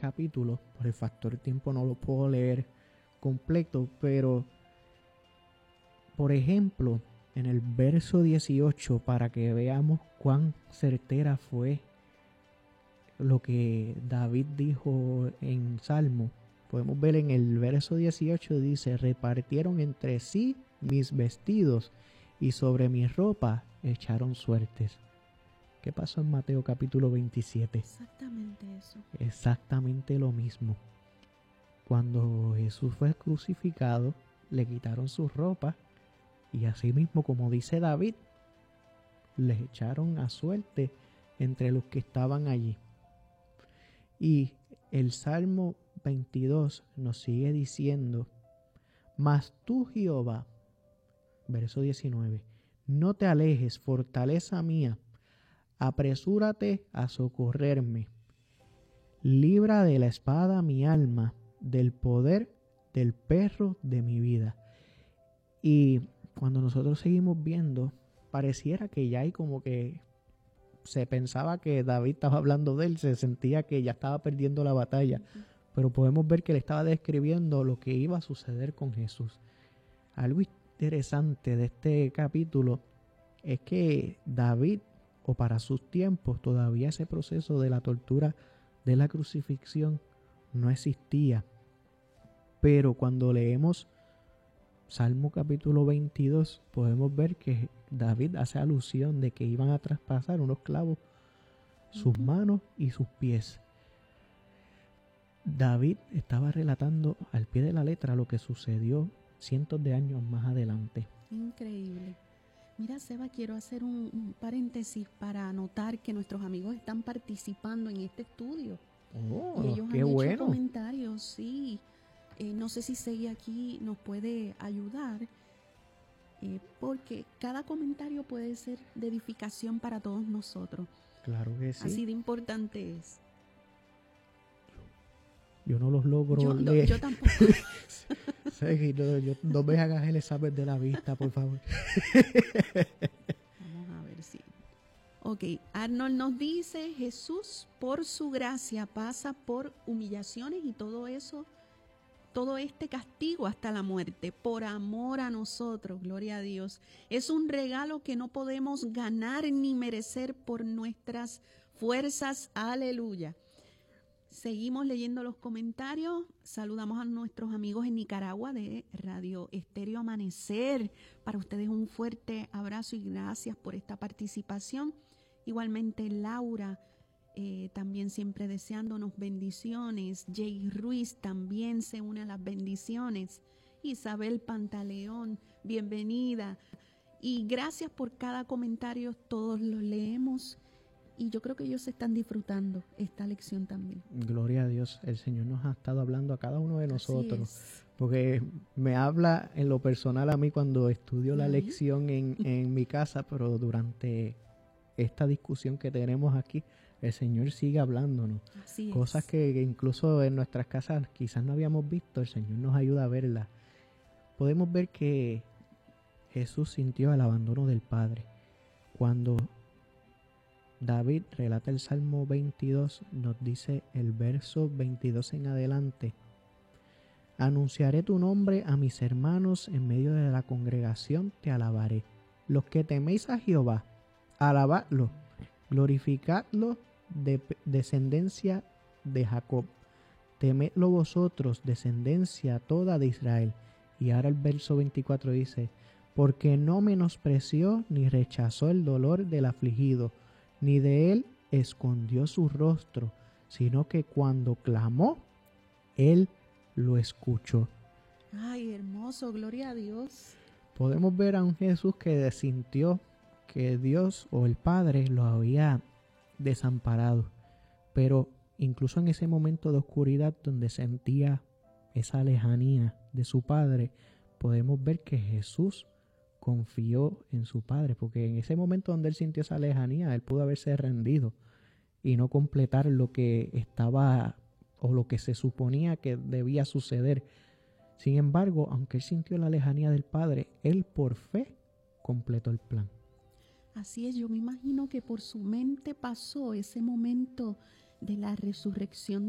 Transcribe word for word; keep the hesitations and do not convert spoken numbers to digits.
capítulo. Por el factor tiempo no lo puedo leer completo, pero por ejemplo, en el verso dieciocho, para que veamos cuán certera fue lo que David dijo en Salmo, podemos ver en el verso dieciocho, dice: repartieron entre sí mis vestidos y sobre mi ropa echaron suertes. ¿Qué pasó en Mateo capítulo veintisiete? Exactamente eso. Exactamente lo mismo. Cuando Jesús fue crucificado, le quitaron su ropa y así mismo, como dice David, les echaron a suerte entre los que estaban allí. Y el Salmo veintidós nos sigue diciendo: mas tú, Jehová, verso diecinueve, no te alejes, fortaleza mía, apresúrate a socorrerme. Libra de la espada mi alma, del poder del perro de mi vida. Y cuando nosotros seguimos viendo, pareciera que ya hay como que se pensaba que David estaba hablando de él, se sentía que ya estaba perdiendo la batalla, uh-huh. Pero podemos ver que le estaba describiendo lo que iba a suceder con Jesús. Algo interesante de este capítulo es que David, o para sus tiempos, todavía ese proceso de la tortura, de la crucifixión, no existía. Pero cuando leemos Salmo capítulo veintidós, podemos ver que David hace alusión de que iban a traspasar unos clavos sus manos y sus pies. David estaba relatando al pie de la letra lo que sucedió cientos de años más adelante. Increíble. Mira, Seba, quiero hacer un, un paréntesis para anotar que nuestros amigos están participando en este estudio. Oh, y ellos qué han bueno. hecho comentarios, sí. Eh, no sé si Segui aquí nos puede ayudar, eh, porque cada comentario puede ser de edificación para todos nosotros. Claro que sí. Así de importante es. Yo no los logro yo, leer. No, yo tampoco. Segui, no, yo, no me hagas el examen de la vista, por favor. Vamos a ver si... Ok, Arnold nos dice: Jesús por su gracia pasa por humillaciones y todo eso, todo este castigo hasta la muerte, por amor a nosotros, gloria a Dios. Es un regalo que no podemos ganar ni merecer por nuestras fuerzas, aleluya. Seguimos leyendo los comentarios. Saludamos a nuestros amigos en Nicaragua de Radio Estéreo Amanecer. Para ustedes un fuerte abrazo y gracias por esta participación. Igualmente Laura, eh, también siempre deseándonos bendiciones. Jay Ruiz también se une a las bendiciones. Isabel Pantaleón, bienvenida. Y gracias por cada comentario, todos los leemos. Y yo creo que ellos están disfrutando esta lección también. Gloria a Dios, el Señor nos ha estado hablando a cada uno de nosotros. Porque me habla en lo personal a mí cuando estudio la lección en, en mi casa, pero durante esta discusión que tenemos aquí, el Señor sigue hablándonos. Así Cosas es. que, que incluso en nuestras casas quizás no habíamos visto, el Señor nos ayuda a verlas. Podemos ver que Jesús sintió el abandono del Padre. Cuando David relata el Salmo veintidós, nos dice el verso veintidós en adelante: anunciaré tu nombre a mis hermanos, en medio de la congregación te alabaré. Los que teméis a Jehová, alabadlo, glorificadlo, de descendencia de Jacob. Temedlo vosotros, descendencia toda de Israel. Y ahora el verso veinticuatro dice: porque no menospreció ni rechazó el dolor del afligido, ni de él escondió su rostro, sino que cuando clamó, él lo escuchó. Ay, hermoso, gloria a Dios. Podemos ver a un Jesús que sintió que Dios o el Padre lo había desamparado, pero incluso en ese momento de oscuridad donde sentía esa lejanía de su Padre, podemos ver que Jesús confió en su Padre, porque en ese momento donde él sintió esa lejanía, él pudo haberse rendido y no completar lo que estaba o lo que se suponía que debía suceder. Sin embargo, aunque él sintió la lejanía del Padre, él por fe completó el plan. Así es, yo me imagino que por su mente pasó ese momento de la resurrección